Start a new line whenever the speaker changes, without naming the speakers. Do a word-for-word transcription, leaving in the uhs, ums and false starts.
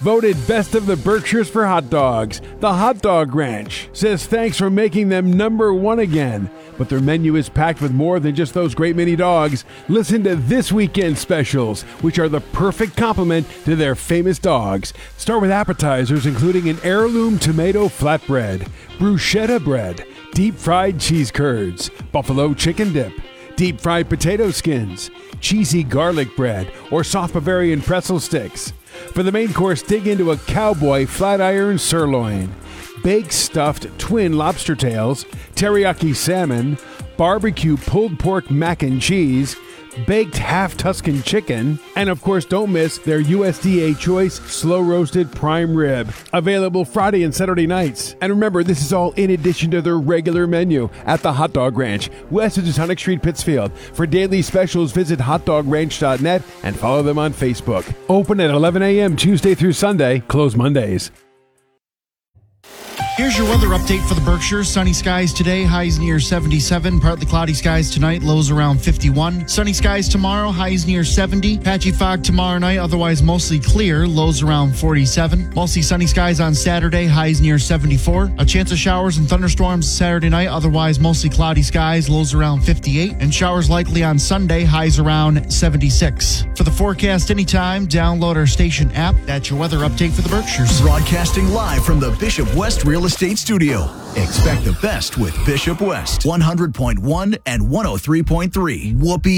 Voted best of the Berkshires for hot dogs, the Hot Dog Ranch says thanks for making them number one again. But their menu is packed with more than just those great mini dogs. Listen to this weekend specials, which are the perfect complement to their famous dogs. Start with appetizers, including an heirloom tomato flatbread, bruschetta bread, deep-fried cheese curds, buffalo chicken dip, deep-fried potato skins, cheesy garlic bread, or soft Bavarian pretzel sticks. For the main course, dig into a cowboy flat iron sirloin, baked stuffed twin lobster tails, teriyaki salmon, barbecue pulled pork mac and cheese, baked half Tuscan chicken, and of course don't miss their U S D A choice slow roasted prime rib, available Friday and Saturday nights. And remember, this is all in addition to their regular menu at the Hot Dog Ranch, west of Teutonic Street, Pittsfield. For daily specials, visit hot dog ranch dot net and follow them on Facebook. Open at eleven a.m. Tuesday through Sunday, close Mondays.
Here's your weather update for the Berkshires. Sunny skies today, highs near seventy-seven. Partly cloudy skies tonight, lows around fifty-one. Sunny skies tomorrow, highs near seventy. Patchy fog tomorrow night, otherwise mostly clear, lows around forty-seven. Mostly sunny skies on Saturday, highs near seventy-four. A chance of showers and thunderstorms Saturday night, otherwise mostly cloudy skies, lows around fifty-eight. And showers likely on Sunday, highs around seventy-six. For the forecast anytime, download our station app. That's your weather update for the Berkshires.
Broadcasting live from the Bishop West Real Estate Studio. Expect the best with Bishop West, one hundred point one and one oh three point three. Whoopee.